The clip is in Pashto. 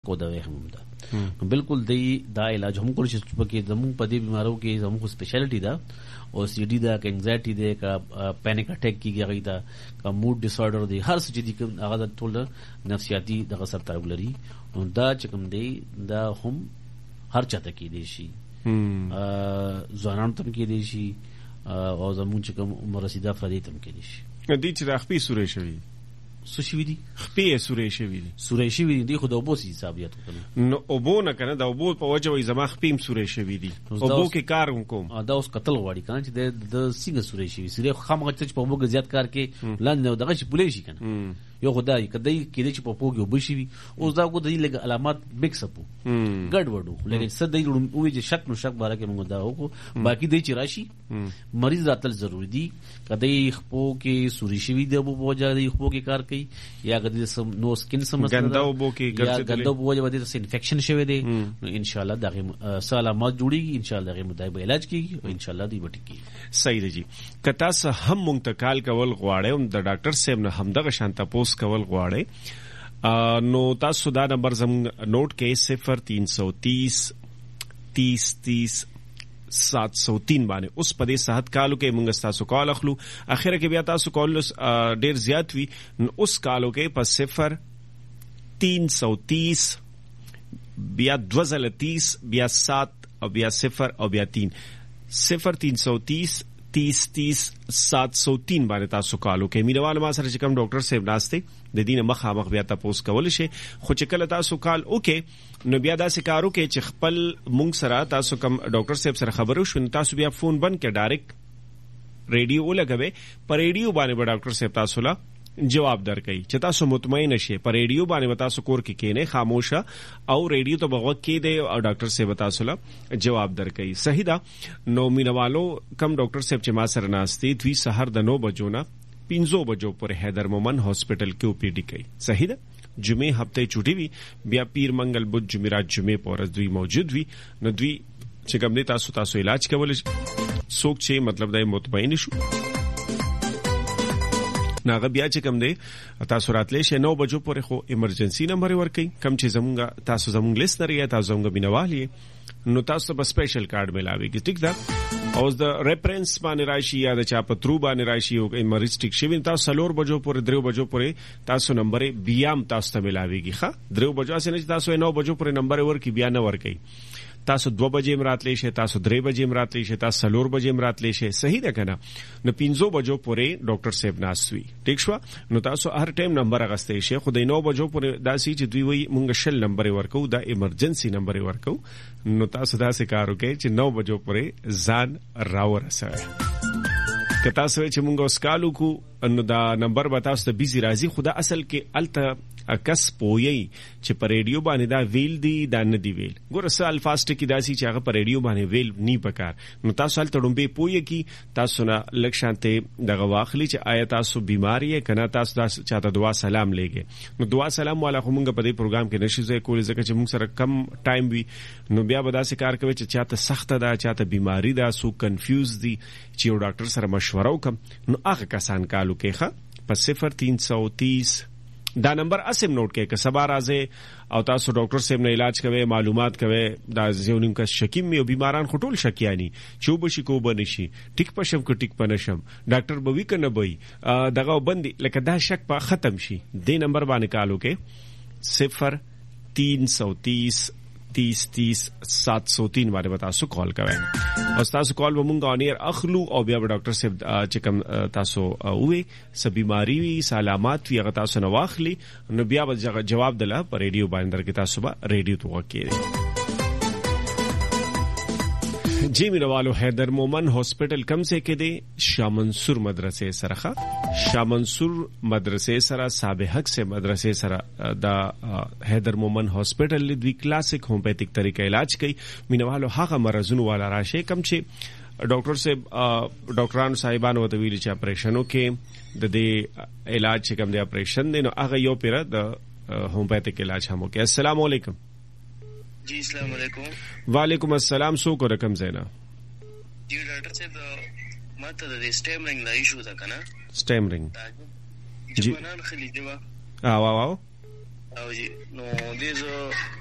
کو دوا هم ده بالکل دا علاج هم کول شي چې زموږ په دې بیمارو کې زموږ سپیشالټي ده او سی ډي دا که انزایټي ده که پینیک اٹیک کیږي هغه دا که موډ ډیس آرډر دی هر څه چې دي هغه ټول نفسیاتي دغه سره تعلق لري نو دا چې کوم دی دا هم هر چاته کېدی شي ځوانانو ته هم کېدی شي او زموږ چې کوم عمر رسیده افراد ته هم کېدی شي. دې چې د خپې سورې شوي څه شوي دي؟ خپې سورې شوي دي. سورې شوي دي خو د اوبو سي حساب یاد وکړه نو اوبو نه کنه د اوبو په وجه وي زما خپې هم سورې شوي دي اوبو کې کار کوم دا اوس قتل غواړي کنه چې د څنګه سورې شوي سورې خامخا چې په اوبو کې زیات کار کې لاندې دغه چې پولې شي کنه یو خدای کدی کېدې چې په پوګي وبشي وي اوس دا کو د لګ علامات مکس اپ ګډ وډو لکه څه دی وې چې شک نو شک باره کې موږ دا وکړو باقي دی چې راشي مریض راتل ضروری دي کدی خپو کې سوري شوي د ابو بوجا دی خپو کې کار کوي یا کدی نو سکین سمسله ګندا وبو کې ګندا بوجا باندې څه انفیکشن شوی دی نو ان شاء الله دغه سلامات جوړیږي ان شاء الله دغه مدای به علاج کیږي او ان شاء الله دی وټی کیږي. صحیح دی جی کتا سه هم منتقال کول غواړم د ډاکټر صاحب نه هم دغه شانته پوس کول غواړي نو تاسو دا نمبر زم نوٹ کې 0330 30 30 703 باندې اوس په دې صحت کالو کې موږ تاسو کال اخلو اخره کې بیا تاسو کال ډیر زیات وي اوس کالو کې په 0330 بیا 230 بیا 7 او بیا 0 او بیا 3 0330 30 30 703 باندې تاسو کالو کې مینوال ما سره چې کوم ډاکټر صاحب ناشته د دینه مخامخ بیا تاسو کول شي خو چې کله تاسو کال اوکې نو بیا داسې کارو کې چې خپل مونږ سره تاسو کوم ډاکټر صاحب سره خبرو شو تاسو بیا فون بند کې ډایرکټ ریډیو لګوي پر ریډیو باندې ډاکټر صاحب تاسو لا جواب درکړي چې تاسو مطمئن شئ پر ریډیو باندې تاسو کور کې کینه خاموشه او ریډیو ته بغوږ کې دی او ډاکټر صاحب تاسو لا جواب درکړي. صحیح ده نو مینوالو کم ډاکټر صاحب چې ما سره ناشتي دوی سحر د 9 بجو نه 5 بجو پر حیدر مومن هاسپټل کې او پی ډی کوي. صحیح ده جمعه هفته چوټي وي بیا پیر منګل بدھ جمعرات جمعه پورز دوی موجود وي نو دوی چې کوم دي تاسو علاج کول سوک چې مطلب دا مطمئن شو ناغه بیا چې کوم دی تاسو راتلې شه 9 بجو پورې خو ایمرجنسي نمبر ورکړي کم چې زمونږ تاسو زمونږ لیست لري تاسو زمونږ بینوالي نو تاسو په سپیشل کارت ملاويږي ټیک ده او د ریفرنس باندې راشي یا د چا په ترو باندې راشي او ایمرجنسي ټیک شي تاسو 3 بجو پورې 3 بجو پورې تاسو نمبر بیا هم تاسو ته ملاويږي ښه 3 بجو اسنه تاسو 9 بجو پورې نمبر ورکړي بیا نه ورکړي تاسو 2 بجې مراتلې شي تاسو 3 بجې مراتلې شي تاسو 4 بجې مراتلې شي. صحیح ده کنه نو 5 بجو پورې ډاکټر صاحب ناسوي ټیک شو نو تاسو هر ټایم نمبر غستې شي خو د 9 بجو پورې داسي چې دوی وي مونږ شل نمبر ورکو دا ایمرجنسي نمبر ورکو نو تاسو داسې کار وکړئ چې 9 بجو پورې ځان راورسوي که تاسو چې مونږ اوس کالو کو نو دا نمبر به تاسو ته بيزي راځي خو دا اصل کې الته کس پوي چې په ریډیو باندې دا ویل دی دا نه دی ویل ګوره څه الفاظ ټکی داسي چې هغه په ریډیو باندې ویل نی پکار نو تاسو الته ډومبه پوي کی تاسو نه لکشانته دغه واخلي چې آیا تاسو بیماری یې کنه تاسو چاته دعا سلام لګي نو دعا سلام والا کومګه په دې پروګرام کې نشي زه کولای ځکه چې موږ سره کم ټایم وي نو بیا به داسې کار کوي چې چاته سخت ده چاته بیماری ده سو کنفیوز دي چې یو ډاکټر سره مشوره وکم نو هغه کسان کالو کې په 0330 دا نمبر اسم نوٹ کې که سبا راځي او تاسو ډاکټر صاحب نه علاج کوي معلومات کوي دا زیونیم کا شکیم او بیماران خټول شکیانی چوب شي کو بنشي ټیک پښم کو ټیک پنشم ډاکټر بوي کنه بوي دغه بندي لکه دا شک په ختم شي د نمبر باندې کالو کې 0330 30 30 703 باندې تاسو کال کوئ او تاسو کال به مونږ اونیر اخلو او بیا ډاکټر صاحب چې کوم تاسو وې س بیماری وي سلامات وي هغه تاسو نه واخلي نو بیا به جواب دله په ریډیو باندې درکې تاسو به ریډیو ته وکړئ. جی مینوالو حیدر مومن هاسپټل کم سے کې دی شاه منصور مدرسې سره شاه منصور مدرسې سره صاحب حق سے مدرسې سره دا حیدر مومن هاسپټل دوی کلاسیک هومیوپیتیک طریقه علاج کوي مینوالو هغه مرزونو والا راشه کم چې ډاکټر صاحب ډاکټرانو صاحبانو ته ویل چې اپریشنو کې د دې علاج چې کوم دی اپریشن دی نو هغه یو پیر د هومیوپیتیک علاج هم کوي. السلام علیکم. جی السلام علیکم. وعلیکم السلام. سو کو رقم زینا جی ډاکټر صاحب ماته د سټیمرینګ لا ایشو ده کنه سټیمرینګ جی بنان خلی دی واو او جی نو دې زه